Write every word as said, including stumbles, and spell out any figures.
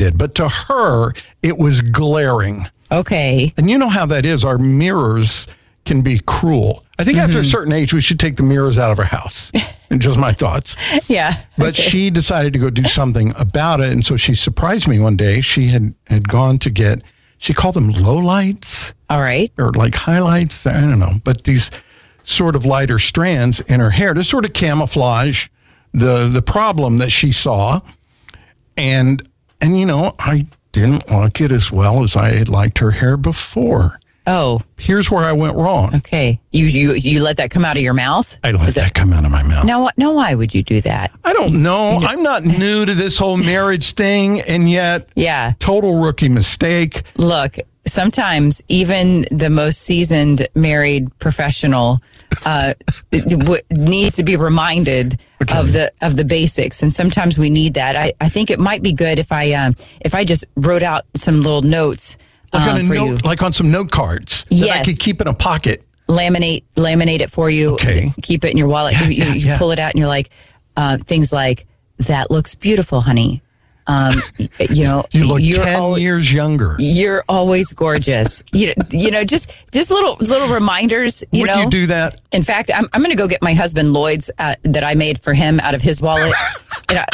did. But to her, it was glaring. Okay. And you know how that is. Our mirrors can be cruel. I think mm-hmm. after a certain age, we should take the mirrors out of our house. And just my thoughts. Yeah. But okay. she decided to go do something about it. And so she surprised me one day. She had, had gone to get, she called them lowlights. All right. Or like highlights. I don't know. But these sort of lighter strands in her hair to sort of camouflage the the problem that she saw. And, and you know, I didn't like it as well as I had liked her hair before. Oh. Here's where I went wrong. Okay. You you you let that come out of your mouth? I let that, that come out of my mouth. Now, now, why would you do that? I don't know. I'm not new to this whole marriage thing, and yet, yeah, total rookie mistake. Look, sometimes even the most seasoned married professional uh, w- needs to be reminded okay. of the of the basics, and sometimes we need that. I, I think it might be good if I um, if I just wrote out some little notes. Like on, um, a for note, you. like on some note cards that yes. I could keep in a pocket. Laminate, laminate it for you. Okay. Keep it in your wallet. Yeah, you you, yeah, you yeah. pull it out and you're like, uh, things like, that looks beautiful, honey. Um, you know, you look you're ten al- years younger. You're always gorgeous. you know, you know, just just little little reminders. You Would know, you do that? In fact, I'm I'm going to go get my husband Lloyd's uh, that I made for him out of his wallet. and I,